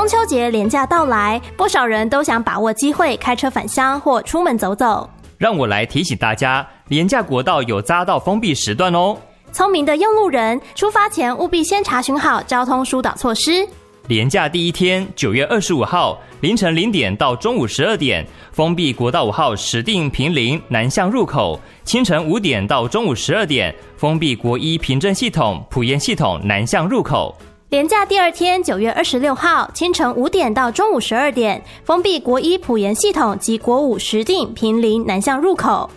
中秋节连假到来，不少人都想把握机会开车返乡或出门走走。 让我来提醒大家，连假国道有匝道封闭时段哦。 聪明的用路人，出发前务必先查询好交通疏导措施。 连假第一天9月25号凌晨0点到中午12点，封闭国道5号石碇坪林南向入口；清晨5点到中午12点，封闭国一平镇系统埔盐系统南向入口。 连假第二天9月26号清晨5点到中午12点，封闭国一埔盐系统及国五石碇坪林南向入口。